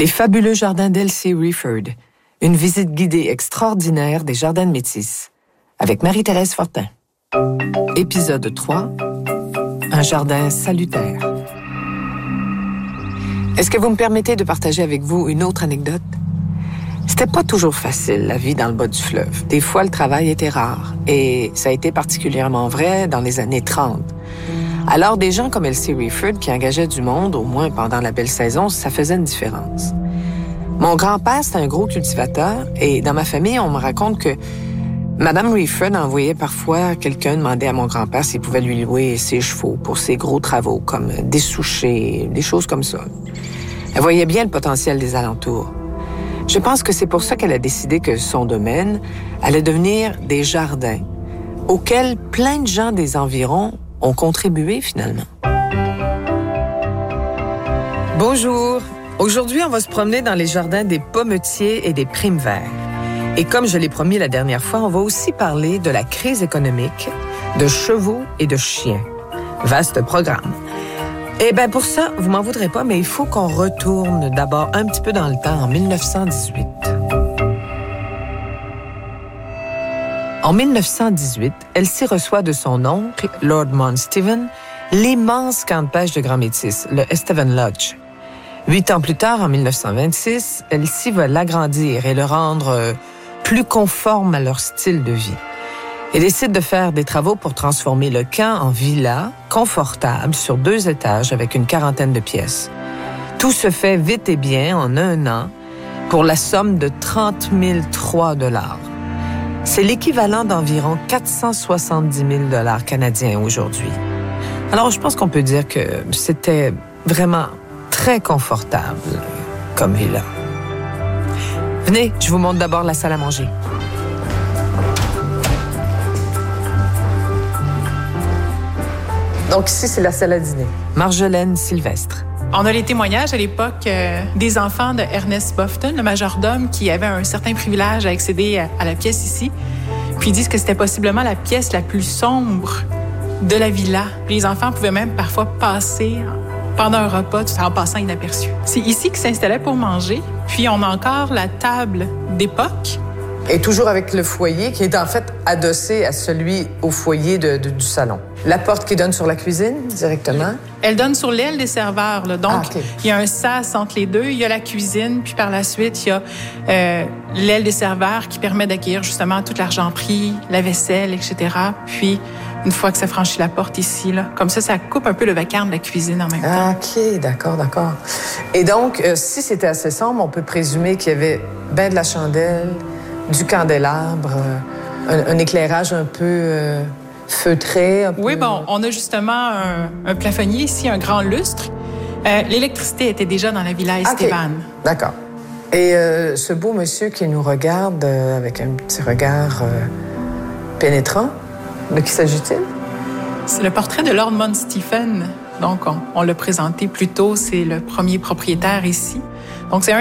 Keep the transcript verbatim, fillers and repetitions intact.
Les fabuleux jardins d'Elsie Rieford. Une visite guidée extraordinaire des jardins de Métis. Avec Marie-Thérèse Fortin. Épisode trois. Un jardin salutaire. Est-ce que vous me permettez de partager avec vous une autre anecdote? C'était pas toujours facile, la vie dans le bas du fleuve. Des fois, le travail était rare. Et ça a été particulièrement vrai dans les années trente. Alors, des gens comme Elsie Rieford qui engageaient du monde, au moins pendant la belle saison, ça faisait une différence. Mon grand-père, c'était un gros cultivateur, et dans ma famille, on me raconte que Madame Rieford envoyait parfois quelqu'un demander à mon grand-père s'il pouvait lui louer ses chevaux pour ses gros travaux, comme dessoucher, des choses comme ça. Elle voyait bien le potentiel des alentours. Je pense que c'est pour ça qu'elle a décidé que son domaine allait devenir des jardins, auxquels plein de gens des environs ont contribué finalement. Bonjour! Aujourd'hui, on va se promener dans les jardins des Pommetiers et des Primes-Verts. Et comme je l'ai promis la dernière fois, on va aussi parler de la crise économique, de chevaux et de chiens. Vaste programme. Eh bien, pour ça, vous m'en voudrez pas, mais il faut qu'on retourne d'abord un petit peu dans le temps, en dix-neuf cent dix-huit. En dix-neuf cent dix-huit, Elsie reçoit de son oncle, Lord Mount Stephen, l'immense camp de pêche de Grand Métis, le Estevan Lodge. Huit ans plus tard, en dix-neuf cent vingt-six, Elsie va l'agrandir et le rendre euh, plus conforme à leur style de vie. Elle décide de faire des travaux pour transformer le camp en villa confortable sur deux étages avec une quarantaine de pièces. Tout se fait vite et bien en un an pour la somme de trente mille trois dollars. C'est l'équivalent d'environ quatre cent soixante-dix mille dollars canadiens aujourd'hui. Alors, je pense qu'on peut dire que c'était vraiment très confortable comme villa. Venez, je vous montre d'abord la salle à manger. Donc ici, c'est la salle à dîner. Marjolaine Sylvestre. On a les témoignages à l'époque euh, des enfants de Ernest Bofton, le majordome, qui avait un certain privilège à accéder à, à la pièce ici. Puis ils disent que c'était possiblement la pièce la plus sombre de la villa. Les enfants pouvaient même parfois passer pendant un repas tout en passant inaperçu. C'est ici qu'ils s'installaient pour manger. Puis on a encore la table d'époque. Et toujours avec le foyer qui est en fait adossé à celui au foyer de, de, du salon. La porte qui donne sur la cuisine directement? Elle donne sur l'aile des serveurs. Là. Donc, ah, okay. il y a un sas entre les deux. Il y a la cuisine, puis par la suite, il y a euh, l'aile des serveurs qui permet d'accueillir justement toute l'argenterie, la vaisselle, et cetera. Puis, une fois que ça franchit la porte ici, là, comme ça, ça coupe un peu le vacarme de la cuisine en même temps. OK, d'accord, d'accord. Et donc, euh, si c'était assez sombre, on peut présumer qu'il y avait ben de la chandelle, du candélabre, euh, un, un éclairage un peu euh, feutré. Un peu... Oui, bon, on a justement un, un plafonnier ici, un grand lustre. Euh, l'électricité était déjà dans la villa Estevan. Okay. D'accord. Et euh, ce beau monsieur qui nous regarde euh, avec un petit regard euh, pénétrant, de qui s'agit-il? C'est le portrait de Lord Mount Stephen. Donc, on, on l'a présenté plus tôt. C'est le premier propriétaire ici. Donc, c'est un